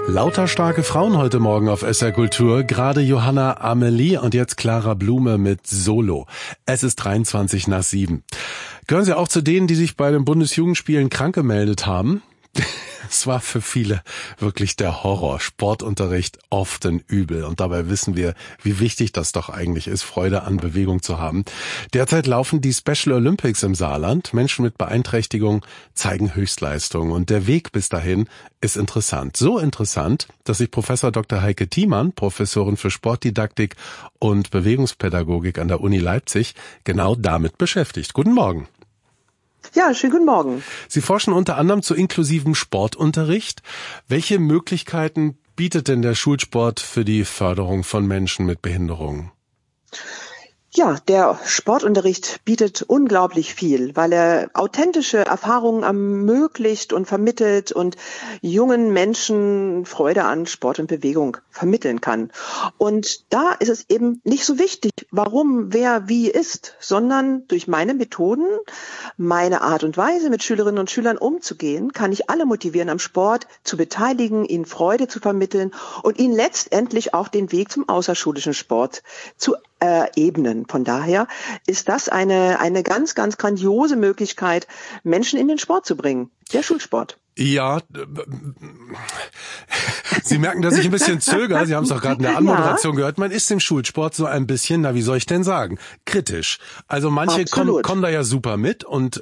Lauter starke Frauen heute Morgen auf SR Kultur. Gerade Johanna Amelie und jetzt Clara Blume mit Solo. Es ist 7:23. Gehören Sie auch zu denen, die sich bei den Bundesjugendspielen krank gemeldet haben? Es war für viele wirklich der Horror. Sportunterricht oft ein Übel. Und dabei wissen wir, wie wichtig das doch eigentlich ist, Freude an Bewegung zu haben. Derzeit laufen die Special Olympics im Saarland. Menschen mit Beeinträchtigung zeigen Höchstleistungen. Und der Weg bis dahin ist interessant. So interessant, dass sich Professor Dr. Heike Thiemann, Professorin für Sportdidaktik und Bewegungspädagogik an der Uni Leipzig, genau damit beschäftigt. Guten Morgen. Ja, schönen guten Morgen. Sie forschen unter anderem zu inklusivem Sportunterricht. Welche Möglichkeiten bietet denn der Schulsport für die Förderung von Menschen mit Behinderungen? Ja, der Sportunterricht bietet unglaublich viel, weil er authentische Erfahrungen ermöglicht und vermittelt und jungen Menschen Freude an Sport und Bewegung vermitteln kann. Und da ist es eben nicht so wichtig, warum, wer, wie ist, sondern durch meine Methoden, meine Art und Weise, mit Schülerinnen und Schülern umzugehen, kann ich alle motivieren, am Sport zu beteiligen, ihnen Freude zu vermitteln und ihnen letztendlich auch den Weg zum außerschulischen Sport zu ebnen. Von daher ist das eine ganz, ganz grandiose Möglichkeit, Menschen in den Sport zu bringen. Der Schulsport. Ja, Sie merken, dass ich ein bisschen zögere. Sie haben es auch gerade in der Anmoderation gehört. Man ist im Schulsport so ein bisschen, wie soll ich denn sagen, kritisch. Also manche kommen da ja super mit und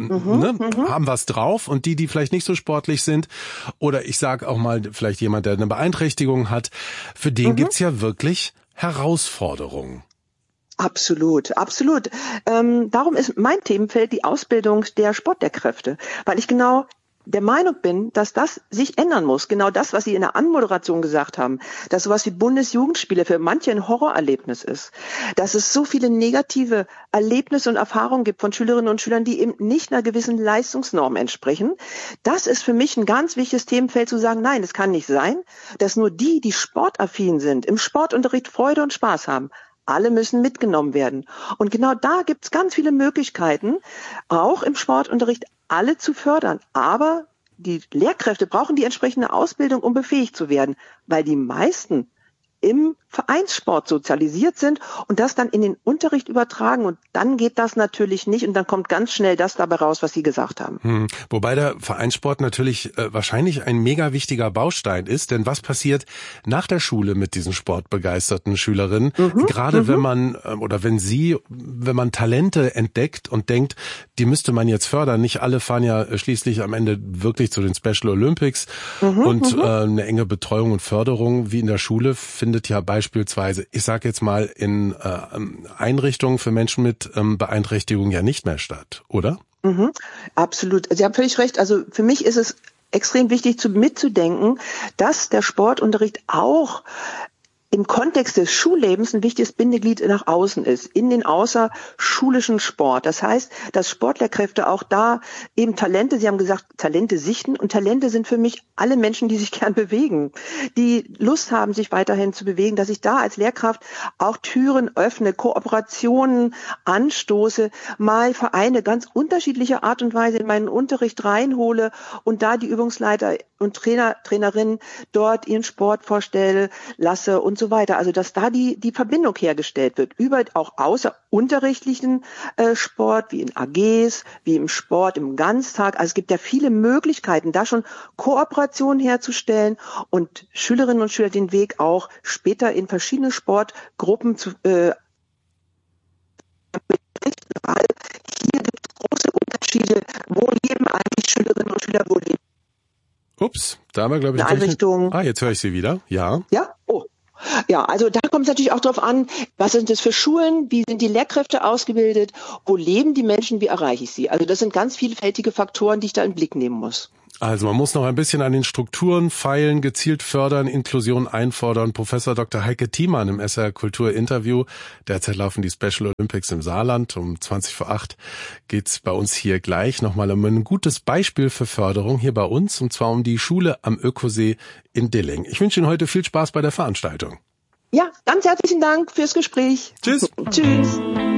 haben was drauf. Und die vielleicht nicht so sportlich sind, oder ich sage auch mal, vielleicht jemand, der eine Beeinträchtigung hat, für den gibt's ja wirklich Herausforderungen. Absolut, absolut. Darum ist mein Themenfeld die Ausbildung der Sportlehrkräfte, weil ich genau der Meinung bin, dass das sich ändern muss. Genau das, was Sie in der Anmoderation gesagt haben, dass sowas wie Bundesjugendspiele für manche ein Horrorerlebnis ist, dass es so viele negative Erlebnisse und Erfahrungen gibt von Schülerinnen und Schülern, die eben nicht einer gewissen Leistungsnorm entsprechen. Das ist für mich ein ganz wichtiges Themenfeld, zu sagen, nein, es kann nicht sein, dass nur die sportaffin sind, im Sportunterricht Freude und Spaß haben. Alle müssen mitgenommen werden. Und genau da gibt es ganz viele Möglichkeiten, auch im Sportunterricht alle zu fördern. Aber die Lehrkräfte brauchen die entsprechende Ausbildung, um befähigt zu werden, weil die meisten im Vereinssport sozialisiert sind und das dann in den Unterricht übertragen. Und dann geht das natürlich nicht und dann kommt ganz schnell das dabei raus, was Sie gesagt haben. Wobei der Vereinssport natürlich wahrscheinlich ein mega wichtiger Baustein ist, denn was passiert nach der Schule mit diesen sportbegeisterten Schülerinnen? Gerade wenn man wenn man Talente entdeckt und denkt, die müsste man jetzt fördern. Nicht alle fahren ja schließlich am Ende wirklich zu den Special Olympics und eine enge Betreuung und Förderung wie in der Schule findet ja beispielsweise, ich sage jetzt mal, in Einrichtungen für Menschen mit Beeinträchtigung ja nicht mehr statt, oder? Absolut. Sie haben völlig recht. Also für mich ist es extrem wichtig mitzudenken, dass der Sportunterricht auch im Kontext des Schullebens ein wichtiges Bindeglied nach außen ist, in den außerschulischen Sport. Das heißt, dass Sportlehrkräfte auch da eben Talente, Sie haben gesagt, Talente sichten, und Talente sind für mich alle Menschen, die sich gern bewegen, die Lust haben, sich weiterhin zu bewegen, dass ich da als Lehrkraft auch Türen öffne, Kooperationen anstoße, mal Vereine ganz unterschiedlicher Art und Weise in meinen Unterricht reinhole und da die Übungsleiter und Trainerinnen dort ihren Sport vorstelle, lasse und so weiter. Also dass da die Verbindung hergestellt wird über auch außerunterrichtlichen Sport, wie in AGs, wie im Sport, im Ganztag. Also es gibt ja viele Möglichkeiten, da schon Kooperationen herzustellen und Schülerinnen und Schüler den Weg auch später in verschiedene Sportgruppen zu weil hier gibt es große Unterschiede, wo leben eigentlich Schülerinnen und Schüler, wo leben. Ups, da haben wir, glaube ich, eine Einrichtung. Jetzt höre ich Sie wieder. Ja. Ja? Oh. Ja, also da kommt es natürlich auch darauf an, was sind das für Schulen, wie sind die Lehrkräfte ausgebildet, wo leben die Menschen, wie erreiche ich sie? Also das sind ganz vielfältige Faktoren, die ich da in den Blick nehmen muss. Also man muss noch ein bisschen an den Strukturen feilen, gezielt fördern, Inklusion einfordern. Professor Dr. Heike Thiemann im SR Kultur Interview. Derzeit laufen die Special Olympics im Saarland. Um 7:20 geht's bei uns hier gleich nochmal um ein gutes Beispiel für Förderung hier bei uns, und zwar um die Schule am Ökosee in Dilling. Ich wünsche Ihnen heute viel Spaß bei der Veranstaltung. Ja, ganz herzlichen Dank fürs Gespräch. Tschüss. Tschüss.